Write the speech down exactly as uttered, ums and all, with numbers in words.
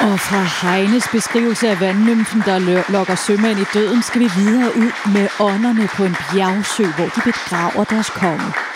Og fra Heines beskrivelse af vandnymfen, der lokker sømænd i døden, skal vi videre ud med ånderne på en bjergsø, hvor de begraver deres konge.